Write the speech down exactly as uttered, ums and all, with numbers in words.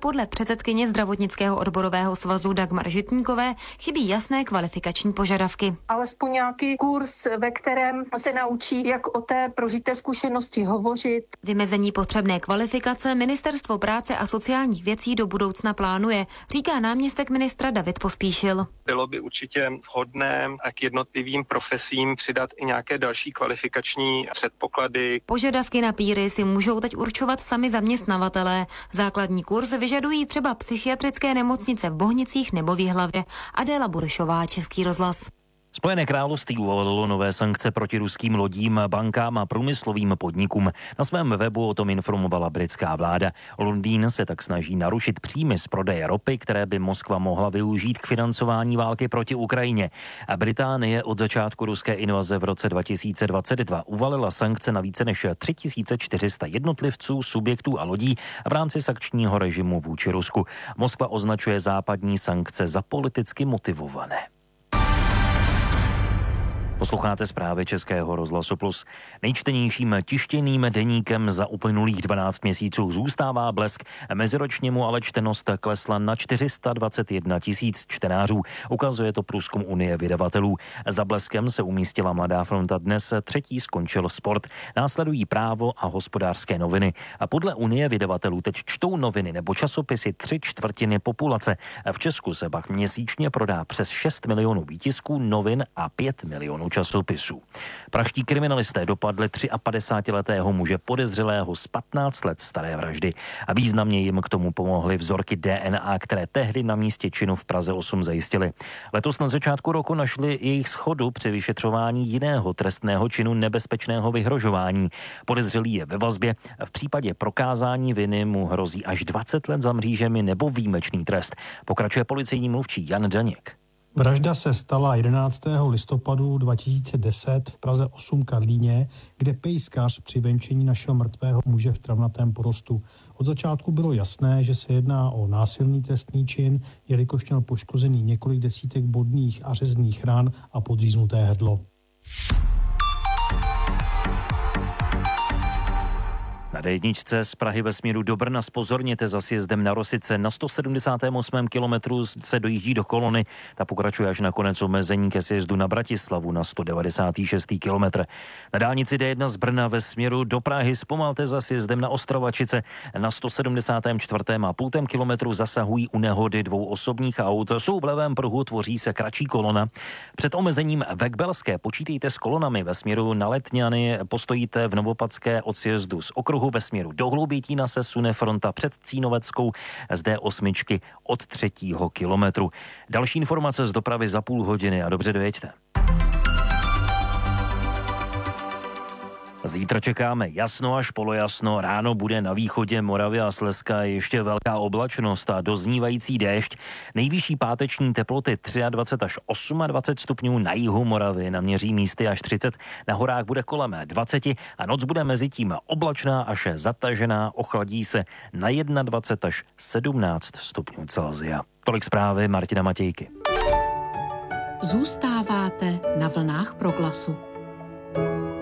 podle předsedkyně zdravotnického odborového svazu Dagmar Žitníkové chybí jasné kvalifikační požadavky. Alespoň nějaký kurz, ve kterém se naučí, jak o té prožité zkušenosti hovořit. Vymezení potřebné kvalifikace Ministerstvo práce a sociálních věcí do budoucna plánuje, říká náměstek ministra David Pospíšil. Bylo by určitě vhodné k jednotlivým profesím přidat i nějaké další kvalifikační předpoklady. Požadavky na píry si můžou teď určovat sami zaměstnavatelé. Základní kurz vyžadují třeba psychiatrické nemocnice v Bohnicích nebo v Jihlavě. Adéla Burešová, Český rozhlas. Spojené království uvalilo nové sankce proti ruským lodím, bankám a průmyslovým podnikům. Na svém webu o tom informovala britská vláda. Londýn se tak snaží narušit příjmy z prodeje ropy, které by Moskva mohla využít k financování války proti Ukrajině. A Británie od začátku ruské invaze v roce dva tisíce dvacet dva uvalila sankce na více než tři tisíce čtyři sta jednotlivců, subjektů a lodí v rámci sankčního režimu vůči Rusku. Moskva označuje západní sankce za politicky motivované. Posloucháte zprávy Českého rozhlasu Plus. Nejčtenějším tištěným deníkem za uplynulých dvanáct měsíců zůstává Blesk. Meziročně mu ale čtenost klesla na čtyři sta dvacet jedna tisíc čtenářů. Ukazuje to průzkum Unie vydavatelů. Za Bleskem se umístila Mladá fronta Dnes, třetí skončil Sport. Následují Právo a Hospodářské noviny. A podle Unie vydavatelů teď čtou noviny nebo časopisy tři čtvrtiny populace. V Česku se pak měsíčně prodá přes šest milionů výtisků novin a pět milionů časopisů. Praští kriminalisté dopadli padesátitřiletého muže podezřelého z patnáct let staré vraždy a významně jim k tomu pomohly vzorky D N A, které tehdy na místě činu v Praze osm zajistili. Letos na začátku roku našli jejich shodu při vyšetřování jiného trestného činu nebezpečného vyhrožování. Podezřelý je ve vazbě. V případě prokázání viny mu hrozí až dvacet let za mřížemi nebo výjimečný trest. Pokračuje policejní mluvčí Jan Daněk. Vražda se stala jedenáctého listopadu dva tisíce deset v Praze osm Karlíně, kde pejskař při venčení našel mrtvého muže v travnatém porostu. Od začátku bylo jasné, že se jedná o násilný trestný čin, jelikož měl poškozený několik desítek bodných a řezných ran a podříznuté hrdlo. Na dé jedničce z Prahy ve směru do Brna zpozorněte za sjezdem na Rosice. Na sto sedmdesátém osmém kilometru se dojíždí do kolony. Ta pokračuje až na konec omezení ke sjezdu na Bratislavu na sto devadesátém šestém kilometr. Na dálnici dé jedna z Brna ve směru do Prahy zpomalte za sjezdem na Ostrovačice. Na sto sedmdesátém čtvrtém a půltém kilometru zasahují u nehody dvou osobních aut. Jsou v levém pruhu, tvoří se kratší kolona. Před omezením ve Kbelské počítejte s kolonami. Ve směru na Letňany postojíte v Novopatské od sjezdu z okruhu. Ve směru do Hloubětína se sune fronta před Cínoveckou z dé osm od třetího kilometru. Další informace z dopravy za půl hodiny a dobře dojeďte. Zítra čekáme jasno až polojasno, ráno bude na východě Moravy a Slezska ještě velká oblačnost a doznívající déšť. Nejvyšší páteční teploty dvacet tři až dvacet osm stupňů, na jihu Moravy naměří místy až třicet, na horách bude kolem dvacet a noc bude mezi tím oblačná až zatažená, ochladí se na dvacet jedna až sedmnáct stupňů Celsia. Tolik zprávy Martina Matějky. Zůstáváte na vlnách Proglasu.